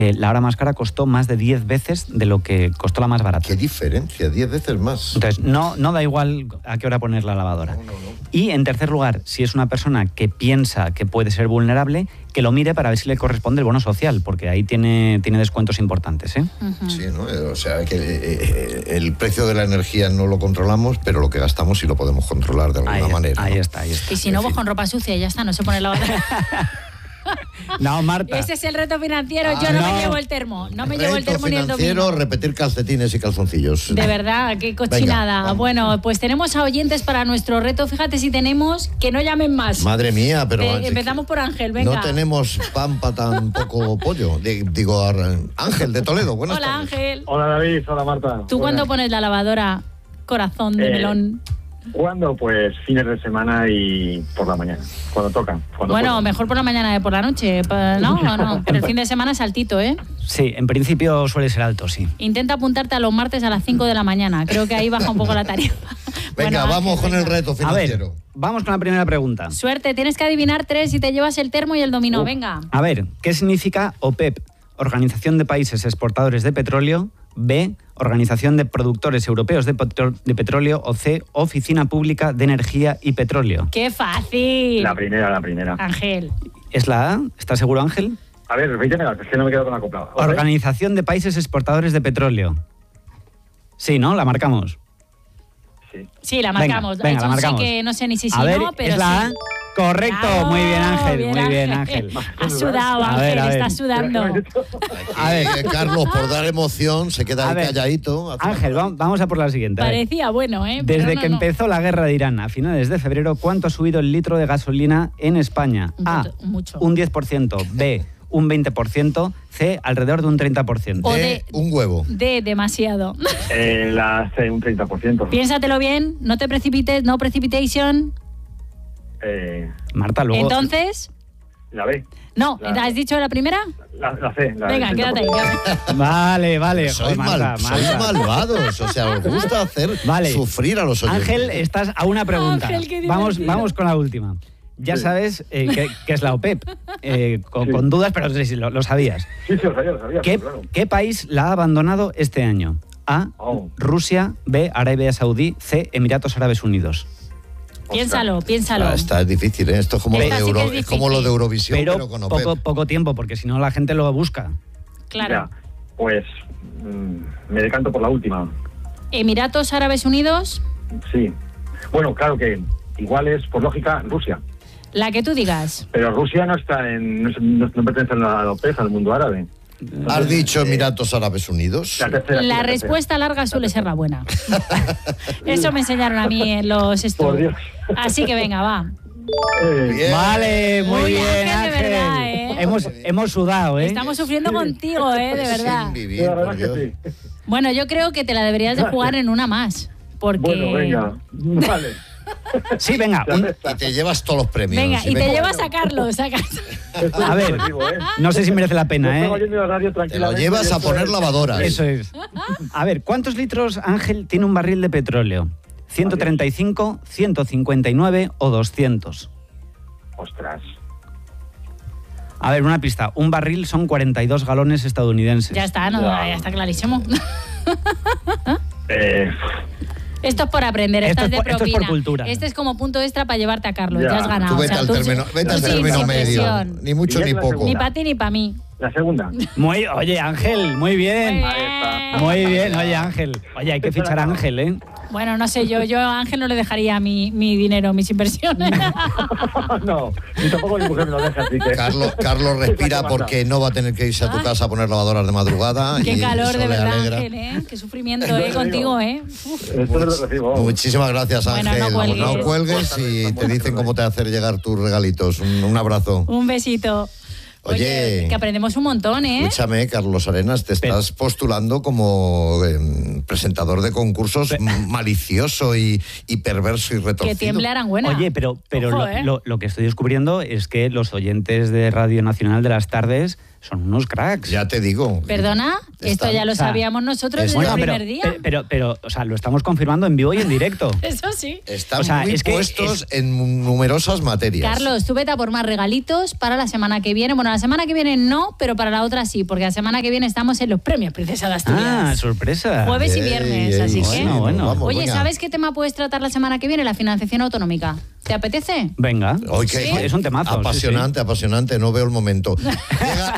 La hora más cara costó más de 10 veces de lo que costó la más barata. ¿Qué diferencia? 10 veces más. Entonces, no da igual a qué hora poner la lavadora. No. Y, en tercer lugar, si es una persona que piensa que puede ser vulnerable, que lo mire para ver si le corresponde el bono social, porque ahí tiene descuentos importantes, ¿eh? Uh-huh. Sí, ¿no? O sea, que el precio de la energía no lo controlamos, pero lo que gastamos sí lo podemos controlar de alguna manera. Ahí ¿no? está. Y si no, pues con ropa sucia, ya está, no se pone la lavadora. No, Marta. Ese es el reto financiero. Yo no me llevo el termo. No me llevo el termo ni el financiero, domingo. repetir calcetines y calzoncillos. De verdad, qué cochinada. Venga, bueno, pues tenemos a oyentes para nuestro reto. Fíjate si tenemos, que no llamen más. Madre mía, pero... empezamos por Ángel, venga. No tenemos pan para tan poco pollo. Digo, Ángel de Toledo, buenas Hola, tardes. Ángel. Hola David, hola Marta. ¿Tú cuándo pones la lavadora, corazón de melón? ¿Cuándo? Pues fines de semana y por la mañana, cuando toca. Bueno, mejor por la mañana que por la noche, ¿no? Pero el fin de semana es altito, ¿eh? Sí, en principio suele ser alto, sí. Intenta apuntarte a los martes a las 5 de la mañana. Creo que ahí baja un poco la tarifa. Venga, vamos con el reto financiero. A ver, vamos con la primera pregunta. Suerte, tienes que adivinar 3 y te llevas el termo y el dominó. Venga. A ver, ¿qué significa OPEP? Organización de Países Exportadores de Petróleo. B, Organización de Productores Europeos de Petróleo. O C, Oficina Pública de Energía y Petróleo. ¡Qué fácil! La primera. Ángel. ¿Es la A? ¿Estás seguro, Ángel? A ver, repíteme, es que no me quedo con la copla. Organización de Países Exportadores de Petróleo. Sí, ¿no? ¿La marcamos? Sí, la marcamos. Venga, la marcamos. Sí que no sé ni si a ver, no, pero ¿es la A? sí. Correcto, Bravo, muy bien, Ángel, muy bien, Ángel. Has sudado, Ángel, a ver. estás sudando. A ver, Carlos, por dar emoción, se queda ahí calladito. Ángel, vamos a por la siguiente. Parecía bueno, ¿eh? Desde que empezó la guerra de Irán a finales de febrero, ¿cuánto ha subido el litro de gasolina en España? A, mucho. Un 10%, B, un 20%, C, alrededor de un 30%. O D, un huevo. D, demasiado. La C, un 30%. Piénsatelo bien, no te precipites, no precipitation. Marta, luego... Entonces... La B. No, ¿has dicho la primera? La C. Venga, quédate ahí. Vale. Sois malvados, o sea, os gusta hacer sufrir a los oyentes. Ángel, estás a una pregunta. Ángel, qué vamos con la última. Ya sabes que es la OPEP, con dudas, pero sí, lo sabías. Sí, lo sabía. ¿Qué país la ha abandonado este año? A, Rusia, B, Arabia Saudí, C, Emiratos Árabes Unidos. Piénsalo. Está difícil, ¿eh? Esto es como, es como lo de Eurovisión, pero con OPEP. Poco tiempo, porque si no la gente lo busca. Claro. Ya, pues me decanto por la última. ¿Emiratos Árabes Unidos? Sí. Bueno, claro que igual es, por lógica, Rusia. La que tú digas. Pero Rusia no está no pertenece a la OPEP, al mundo árabe. ¿Has dicho Emiratos Árabes Unidos? La respuesta larga suele ser la buena. Eso me enseñaron a mí en los estudios. Así que venga, va. Bien. Vale, muy bien, Ángel. De verdad, ¿eh? Hemos sudado, ¿eh? Estamos sufriendo contigo, de verdad. Sin vivir, por Dios. Bueno, yo creo que te la deberías de jugar en una más. Porque... Bueno, venga. Vale. Sí, venga. Y te llevas todos los premios. Venga, y te llevas a Carlos. A ver, no sé si merece la pena, ¿eh? Te lo llevas a poner lavadoras. Eso es. A ver, ¿cuántos litros, Ángel, tiene un barril de petróleo? ¿135, 159 o 200? Ostras. A ver, una pista. Un barril son 42 galones estadounidenses. Ya está, ya está clarísimo. Esto es por aprender, esto es de propina. Esto es por cultura. Este es como punto extra para llevarte a Carlos, ya has ganado. Tú vete al término medio, ni mucho ni poco. Ni para ti ni para mí. La segunda. Oye, Ángel, muy bien. Muy bien, oye, Ángel. Oye, hay que fichar a Ángel, ¿eh? Bueno, no sé, yo a Ángel no le dejaría mi dinero, mis inversiones. No, ni tampoco mi mujer me lo deja, así que... Carlos respira porque no va a tener que irse a tu casa a poner lavadoras de madrugada. Qué calor, de verdad, alegra. Ángel, ¿eh? Qué sufrimiento, contigo, ¿eh? Esto lo recibo. Muchísimas gracias, Ángel. Bueno, no cuelgues y te dicen cómo te hacer llegar tus regalitos. Un abrazo. Un besito. Oye, que aprendemos un montón, ¿eh? Escúchame, Carlos Arenas, te estás postulando como presentador de concursos malicioso y perverso y retorcido. Que tiemble Arangüena. Oye, pero Ojo, lo que estoy descubriendo es que los oyentes de Radio Nacional de las tardes son unos cracks. Ya te digo. Perdona, esto ya lo sabíamos nosotros desde el primer día. Pero, o sea, lo estamos confirmando en vivo y en directo. Eso sí. Están muy puestos en numerosas materias. Carlos, tú vete a por más regalitos para la semana que viene. Bueno, la semana que viene no, pero para la otra sí, porque la semana que viene estamos en los premios Princesa de Asturias. Ah, sorpresa. Jueves y viernes, así que... Bueno. Vamos, Oye, venga. ¿sabes qué tema puedes tratar la semana que viene? La financiación autonómica. ¿Te apetece? Venga. Okay. Es un temazo. Apasionante, apasionante, no veo el momento. Llega